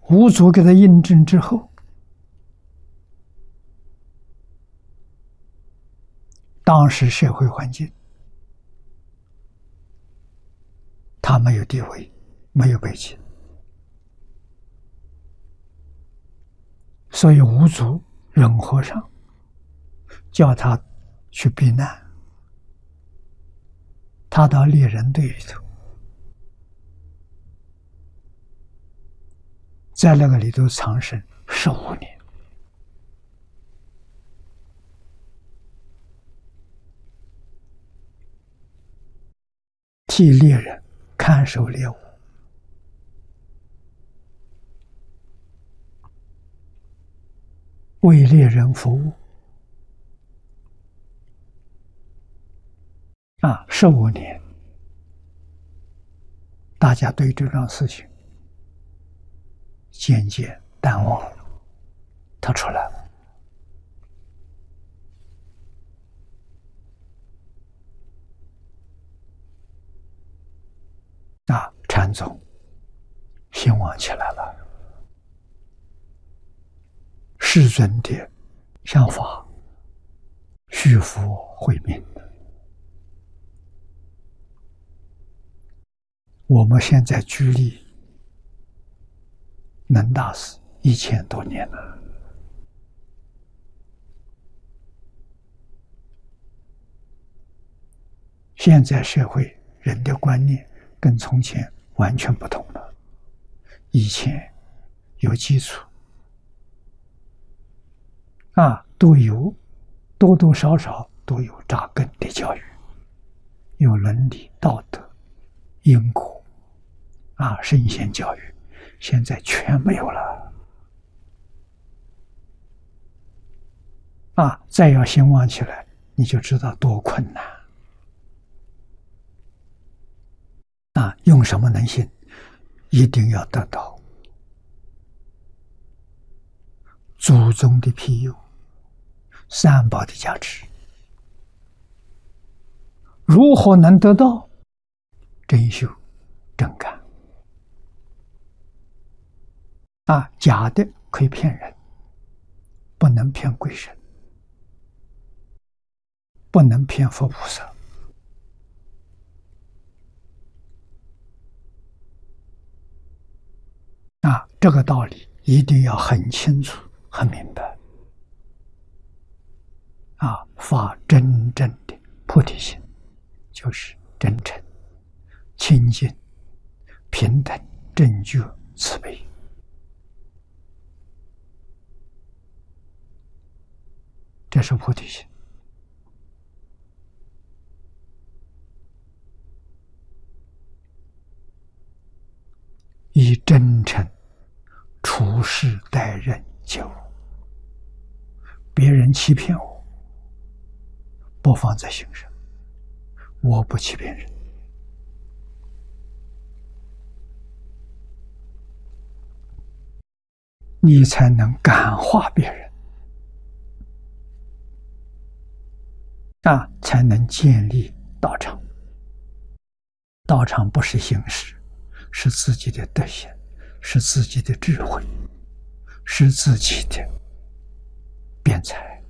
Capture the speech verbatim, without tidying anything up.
五祖给他印证之后，当时社会环境，他没有地位，没有背景，所以五祖忍和尚叫他去避难，他到猎人队里头，在那个里头藏身十五年，替猎人看守猎物，为猎人服务。啊，十五年，大家对这桩事情渐渐淡忘了，他出来了。啊，禅宗兴旺起来了，世尊的想法虚浮慧命。我们现在距离能大师一千多年了，现在社会人的观念跟从前完全不同了。以前有基础啊，都有多多少少都有扎根的教育，有伦理道德、因果啊，圣贤教育，现在全没有了啊！再要兴旺起来，你就知道多困难啊！用什么能行？一定要得到祖宗的庇佑，三宝的加持。如何能得到？真修真干啊！假的可以骗人，不能骗鬼神，不能骗佛菩萨啊！这个道理一定要很清楚、很明白啊！发真正的菩提心，就是真诚、清净、平等、正觉、慈悲。这是菩提心。以真诚处事待人接物，别人欺骗我，不放在心上，我不欺骗人。你才能感化别人啊，才能建立道场。道场不是形式，是自己的德行，是自己的智慧，是自己的辩才。